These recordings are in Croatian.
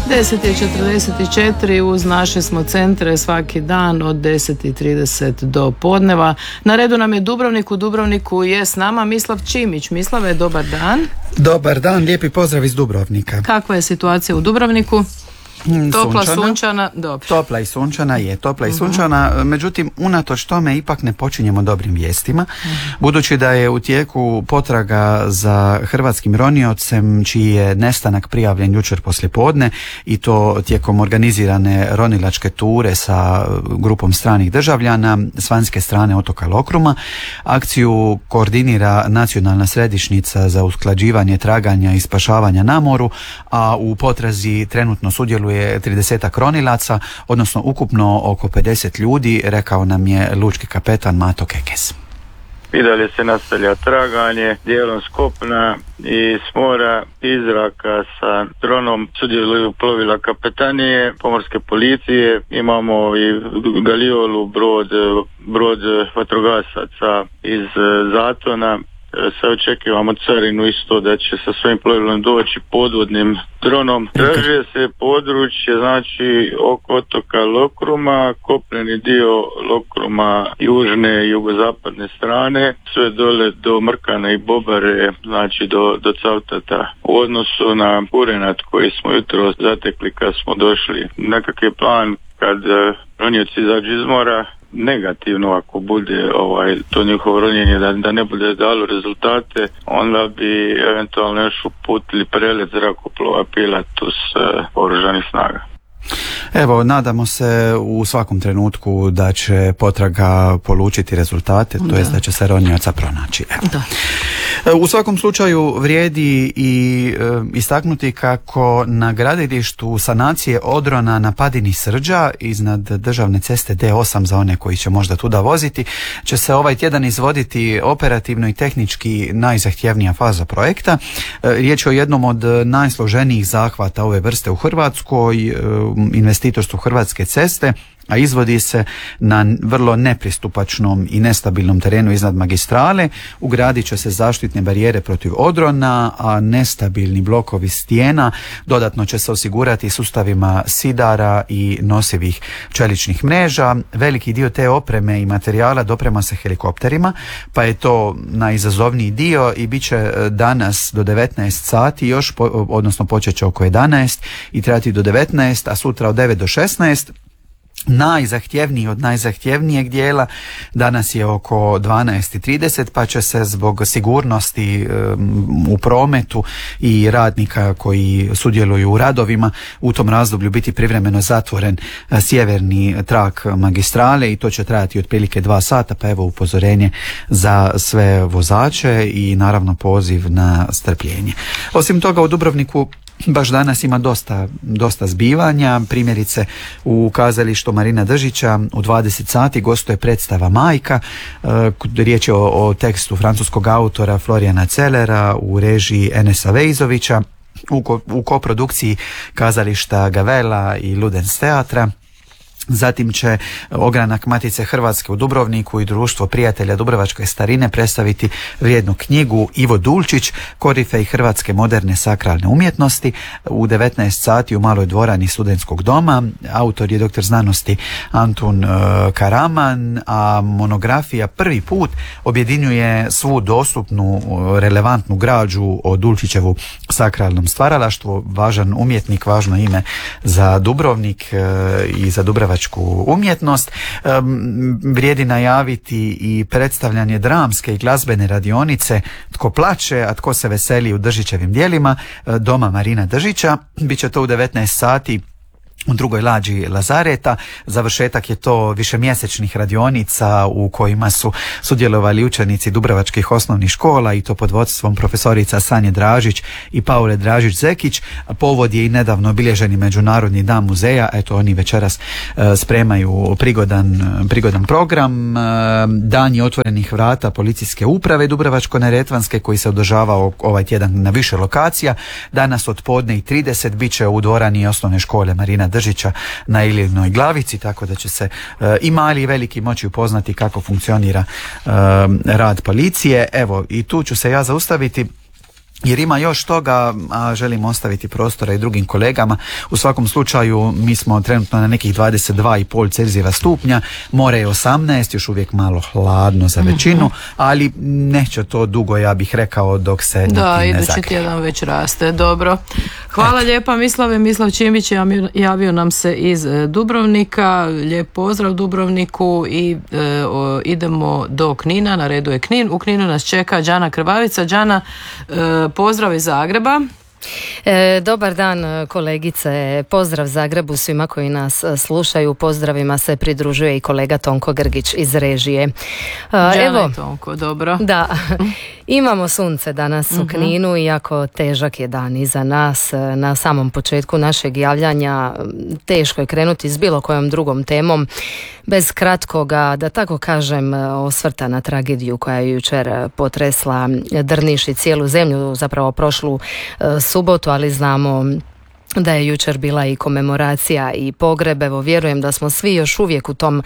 10:44 uz naše smo centre svaki dan od 10:30 do podneva. Na redu nam je Dubrovnik. U Dubrovniku je s nama Mislav Čimić. Mislave, dobar dan. Dobar dan, lijepi pozdrav iz Dubrovnika. Kakva je situacija u Dubrovniku? Topla, sunčana, dobro. Topla i sunčana je, topla i sunčana, međutim unatoč tome ipak ne počinjemo dobrim vijestima, budući da je u tijeku potraga za hrvatskim roniocem čiji je nestanak prijavljen jučer poslijepodne i to tijekom organizirane ronilačke ture sa grupom stranih državljana s vanjske strane otoka Lokruma. Akciju koordinira Nacionalna središnjica za usklađivanje traganja i spašavanja na moru, a u potrazi trenutno sudjeluje 30 ronilaca, odnosno ukupno oko 50 ljudi, rekao nam je lučki kapetan Mato Kekes. I dalje se nastavlja traganje, dijelom s kopna i s mora, iz zraka sa dronom sudjeluju plovila kapetanije, pomorske policije, imamo i galiolu, brod vatrogasaca iz Zatona. Sad očekivamo carinu isto da će sa svojim plovilom doći podvodnim dronom. Traže se područje, znači oko otoka Lokruma, kopneni dio Lokruma južne i jugozapadne strane, sve dole do Mrkana i Bobare, znači do Cavtata. U odnosu na Kurenat koji smo jutro zatekli kad smo došli, nekakav je plan kad ronioci izađu iz mora, negativno ako bude to njihovo ronjenje da ne bude dalo rezultate, onda bi eventualno još uputili prelet zrakoplova Pilatus oružanih snaga. Evo, nadamo se u svakom trenutku da će potraga polučiti rezultate, to jest da će se ronioca pronaći. Evo. U svakom slučaju vrijedi i istaknuti kako na gradilištu sanacije odrona na padini Srđa iznad državne ceste D8 za one koji će možda tuda voziti će se ovaj tjedan izvoditi operativno i tehnički najzahtjevnija faza projekta. Riječ je o jednom od najsloženijih zahvata ove vrste u Hrvatskoj, investitorstvu Hrvatske ceste, a izvodi se na vrlo nepristupačnom i nestabilnom terenu iznad magistrale. Ugradit će se zaštitne barijere protiv odrona, a nestabilni blokovi stijena dodatno će se osigurati sustavima sidara i nosivih čeličnih mreža. Veliki dio te opreme i materijala doprema se helikopterima, pa je to najizazovniji dio i bit će danas do 19 sati još, odnosno počet će oko 11 i trajati do 19, a sutra od 9 do 16. Najzahtjevniji od najzahtjevnijeg dijela danas je oko 12:30, pa će se zbog sigurnosti u prometu i radnika koji sudjeluju u radovima u tom razdoblju biti privremeno zatvoren sjeverni trak magistrale i to će trajati otprilike 2 sata, pa evo upozorenje za sve vozače i naravno poziv na strpljenje. Osim toga u Dubrovniku baš danas ima dosta zbivanja, primjerice u kazalištu Marina Držića u 20 sati gostuje predstava Majka, riječ je o tekstu francuskog autora Florijana Cellera u režiji Enesa Vejzovića, u koprodukciji kazališta Gavella i Ludens teatra. Zatim će Ogranak Matice Hrvatske u Dubrovniku i Društvo prijatelja Dubrovačke starine predstaviti vrijednu knjigu Ivo Dulčić, korifej hrvatske moderne sakralne umjetnosti u 19 sati u maloj dvorani Studentskog doma. Autor je doktor znanosti Antun Karaman, a monografija prvi put objedinjuje svu dostupnu relevantnu građu o Dulčićevu sakralnom stvaralaštvu. Važan umjetnik, važno ime za Dubrovnik i za Dubrovačku umjetnost. Vrijedi najaviti i predstavljanje dramske i glazbene radionice Tko plače, a tko se veseli u Držićevim djelima Doma Marina Držića. Biće to u 19 sati u drugoj lađi Lazareta. Završetak je to višemjesečnih radionica u kojima su sudjelovali učenici dubrovačkih osnovnih škola i to pod vodstvom profesorica Sanje Dražić i Paule Dražić-Zekić. Povod je i nedavno obilježeni Međunarodni dan muzeja. Eto, oni večeras spremaju prigodan program. Dan je otvorenih vrata policijske uprave Dubrovačko-neretvanske koji se održava ovaj tjedan na više lokacija. Danas od podne i 30 bit će u dvorani osnovne škole Marina Držića na Ilinoj Glavici, tako da će se i mali i veliki moći upoznati kako funkcionira rad policije. Evo, i tu ću se ja zaustaviti. jer ima još toga, a želim ostaviti prostora i drugim kolegama. U svakom slučaju mi smo trenutno na nekih 22,5 Celzijeva stupnja, more je 18, još uvijek malo hladno za većinu, ali neće to dugo, ja bih rekao, dok se niti ne zagrije. Da, idući tjedan već raste, dobro. Hvala lijepa Mislave. Mislav Čimić javio nam se iz Dubrovnika, lijep pozdrav Dubrovniku i idemo do Knina, na redu je Knin. U Kninu nas čeka Đana Krvavica. Đana, pozdrav iz Zagreba. Dobar dan kolegice, pozdrav Zagrebu svima koji nas slušaju, pozdravima se pridružuje i kolega Tonko Grgić iz režije. Evo, Tonko, dobro. Da, imamo sunce danas u Kninu, iako težak je dan iza nas. Na samom početku našeg javljanja teško je krenuti s bilo kojom drugom temom bez kratkoga, da tako kažem, osvrta na tragediju koja je jučer potresla Drniš i cijelu zemlju, zapravo prošlu subotu, ali znamo da je jučer bila i komemoracija i pogreb. Evo, vjerujem da smo svi još uvijek u tom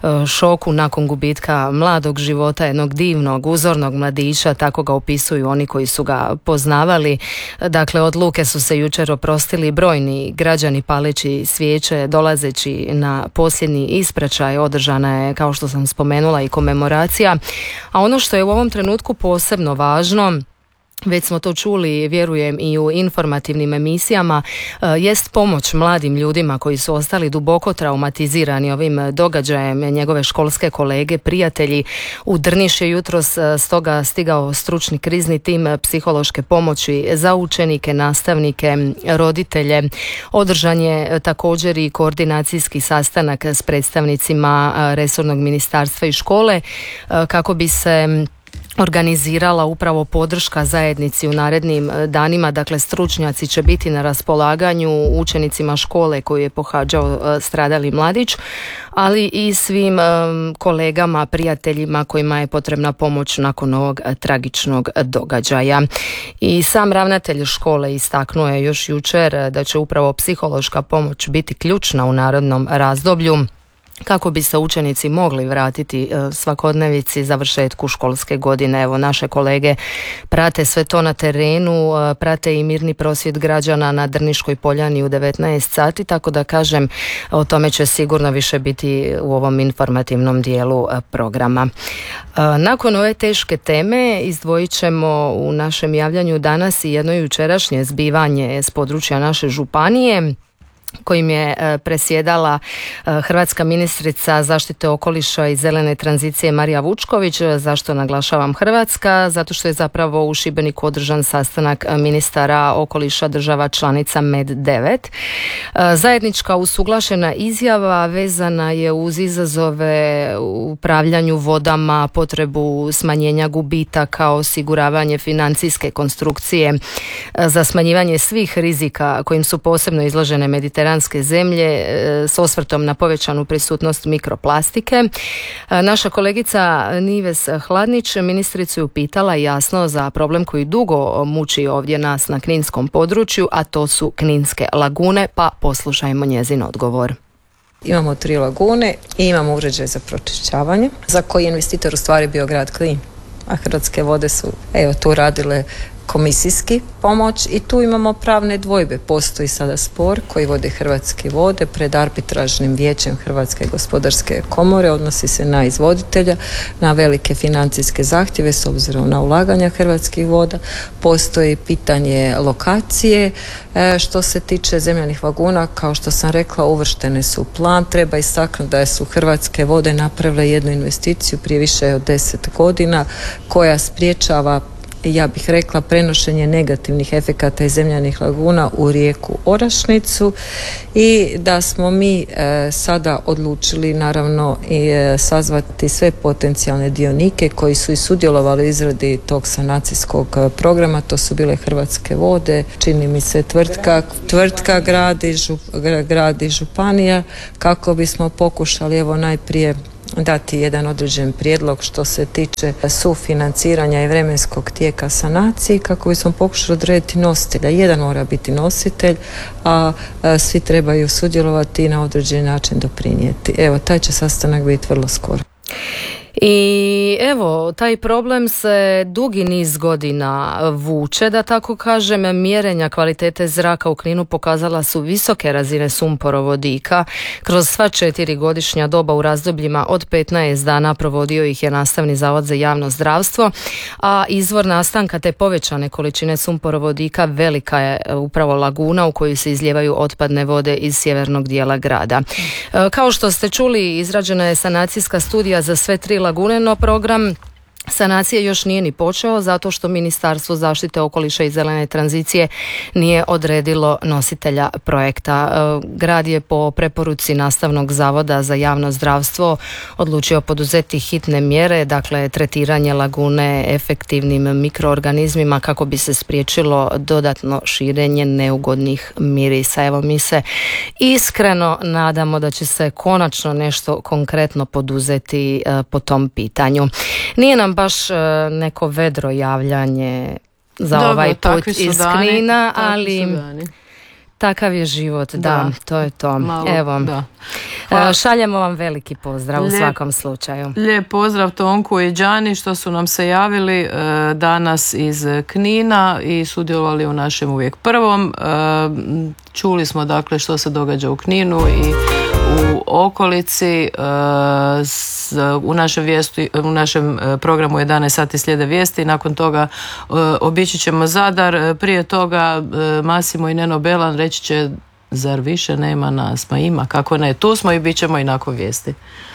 šoku nakon gubitka mladog života, jednog divnog, uzornog mladića, tako ga opisuju oni koji su ga poznavali. Dakle, od Luke su se jučer oprostili brojni građani paleći svijeće, dolazeći na posljednji ispraćaj. Održana je, kao što sam spomenula, i komemoracija. A ono što je u ovom trenutku posebno važno, već smo to čuli, vjerujem, i u informativnim emisijama, jest pomoć mladim ljudima koji su ostali duboko traumatizirani ovim događajem. Njegove školske kolege, prijatelji. U Drniš je jutros stoga stigao stručni krizni tim psihološke pomoći za učenike, nastavnike, roditelje. Održan je također i koordinacijski sastanak s predstavnicima resornog ministarstva i škole kako bi se organizirala upravo podrška zajednici u narednim danima. Dakle, stručnjaci će biti na raspolaganju učenicima škole koju je pohađao stradali mladić, ali i svim kolegama, prijateljima kojima je potrebna pomoć nakon ovog tragičnog događaja. I sam ravnatelj škole istaknuo je još jučer da će upravo psihološka pomoć biti ključna u narednom razdoblju kako bi se učenici mogli vratiti svakodnevici završetku školske godine. Evo, naše kolege prate sve to na terenu, prate i mirni prosvjed građana na Drniškoj poljani u 19 sati, tako da kažem, o tome će sigurno više biti u ovom informativnom dijelu programa. Nakon ove teške teme izdvojit ćemo u našem javljanju danas i jedno jučerašnje zbivanje s područja naše županije, kojim je presjedala hrvatska ministrica zaštite okoliša i zelene tranzicije Marija Vučković. Zašto naglašavam Hrvatska? Zato što je zapravo u Šibeniku održan sastanak ministara okoliša država članica MED9. Zajednička usuglašena izjava vezana je uz izazove u upravljanju vodama, potrebu smanjenja gubitaka, osiguravanje financijske konstrukcije za smanjivanje svih rizika kojim su posebno izložene mediteranske zemlje, s osvrtom na povećanu prisutnost mikroplastike. Naša kolegica Nives Hladnić ministricu je upitala jasno za problem koji dugo muči ovdje nas na kninskom području, a to su kninske lagune, pa poslušajmo njezin odgovor. Imamo 3 lagune i imamo uređaj za pročišćavanje, za koji je investitor u stvari bio grad Knin, a Hrvatske vode su tu radile komisijski pomoć i tu imamo pravne dvojbe. Postoji sada spor koji vode Hrvatske vode pred arbitražnim vijećem Hrvatske gospodarske komore, odnosi se na izvoditelja, na velike financijske zahtjeve s obzirom na ulaganja Hrvatskih voda. Postoji pitanje lokacije. Što se tiče zemljanih laguna, kao što sam rekla, uvrštene su u plan. Treba istaknuti da su Hrvatske vode napravile jednu investiciju prije više od 10 godina koja sprječava, ja bih rekla, prenošenje negativnih efekata iz zemljanih laguna u rijeku Orašnicu i da smo mi sada odlučili naravno i sazvati sve potencijalne dionike koji su i sudjelovali u izradi tog sanacijskog programa. To su bile Hrvatske vode, čini mi se tvrtka grad i županija, kako bismo pokušali najprije dati jedan određen prijedlog što se tiče sufinanciranja i vremenskog tijeka sanacije, kako bismo pokušali odrediti nositelja. Jedan mora biti nositelj, a svi trebaju sudjelovati i na određeni način doprinijeti. Taj će sastanak biti vrlo skoro. I evo, taj problem se dugi niz godina vuče, da tako kažem. Mjerenja kvalitete zraka u Kninu pokazala su visoke razine sumporovodika. Kroz sva 4 godišnja doba u razdobljima od 15 dana provodio ih je Nastavni zavod za javno zdravstvo, a izvor nastanka te povećane količine sumporovodika velika je upravo laguna u koju se izlijevaju otpadne vode iz sjevernog dijela grada. Kao što ste čuli, izrađena je sanacijska studija za sve 3 lagune, no program sanacije još nije ni počeo zato što Ministarstvo zaštite okoliša i zelene tranzicije nije odredilo nositelja projekta. Grad je po preporuci Nastavnog zavoda za javno zdravstvo odlučio poduzeti hitne mjere, dakle tretiranje lagune efektivnim mikroorganizmima kako bi se spriječilo dodatno širenje neugodnih mirisa. Evo, mi se iskreno nadamo da će se konačno nešto konkretno poduzeti po tom pitanju. Nije nam baš neko vedro javljanje za ovaj put iz Knina, ali takav je život, da, to je to. Malo, evo, šaljemo vam veliki pozdrav u svakom slučaju. Lijep pozdrav Tonku i Đani što su nam se javili danas iz Knina i sudjelovali u našem uvijek prvom. Čuli smo dakle što se događa u Kninu i u okolici. U našem programu 11 sati slijede vijesti, nakon toga obići ćemo Zadar. Prije toga Masimo i Neno Belan reći će zar više nema nas? Ma ima, kako ne, tu smo i bit ćemo i nakon vijesti.